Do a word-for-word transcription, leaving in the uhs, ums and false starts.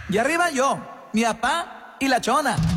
Y arriba yo, mi papá y la chona.